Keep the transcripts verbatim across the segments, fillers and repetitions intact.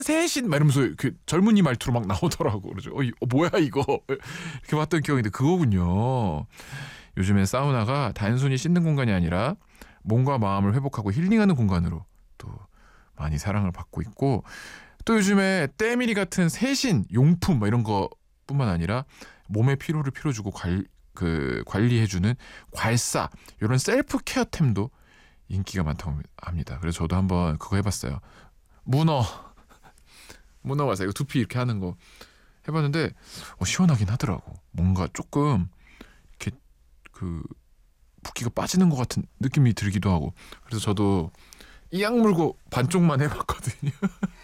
세신 막 이러면서 그 젊은이 말투로 막 나오더라고. 그러죠. 어, 이, 어 뭐야 이거 이렇게 봤던 기억인데 그거군요. 요즘엔 사우나가 단순히 씻는 공간이 아니라 몸과 마음을 회복하고 힐링하는 공간으로 또 많이 사랑을 받고 있고, 또 요즘에 때밀이 같은 세신 용품 뭐 이런 거뿐만 아니라 몸의 피로를 풀어주고 관, 그 관리해주는 괄사, 이런 셀프 케어템도 인기가 많다고 합니다. 그래서 저도 한번 그거 해봤어요. 문어 문어 괄사, 이거 두피 이렇게 하는 거 해봤는데 어, 시원하긴 하더라고. 뭔가 조금 이렇게 그 붓기가 빠지는 것 같은 느낌이 들기도 하고. 그래서 저도 이악 물고 반쪽만 해봤거든요.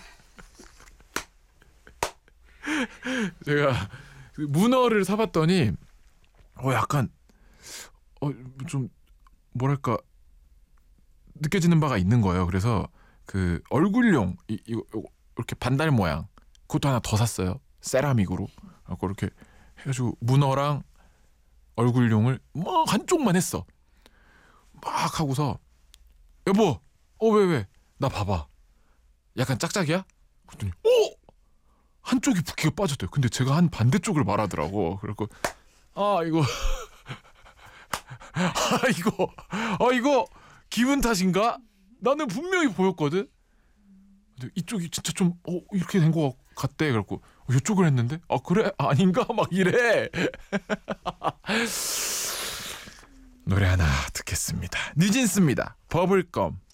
제가 문어를 사봤더니 어 약간 어 좀 뭐랄까 느껴지는 바가 있는 거예요. 그래서 그 얼굴용 이, 이거 이렇게 반달 모양 그것도 하나 더 샀어요. 세라믹으로. 그렇게 해가지고 문어랑 얼굴용을 막 한쪽만 했어. 막 하고서 여보, 어 왜 왜? 나 봐봐. 약간 짝짝이야? 그랬더니 어? 한쪽이 붓기가 빠졌대요. 근데 제가 한 반대쪽을 말하더라고. 그래갖고 아 이거 아 이거 아 이거 기분 탓인가? 나는 분명히 보였거든. 근데 이쪽이 진짜 좀 어, 이렇게 된 것 같대. 그래갖고 어, 이쪽을 했는데 아 그래? 아닌가? 막 이래. 노래 하나 듣겠습니다. 뉴진스입니다. 버블껌.